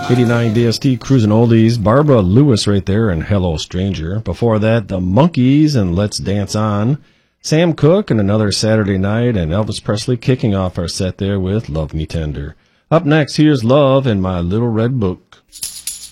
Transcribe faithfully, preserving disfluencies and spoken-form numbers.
eighty-nine D S T Cruising Oldies, Barbara Lewis right there and Hello Stranger. Before that, the Monkees and Let's Dance On. Sam Cooke and Another Saturday Night, and Elvis Presley kicking off our set there with Love Me Tender. Up next, here's Love in My Little Red Book.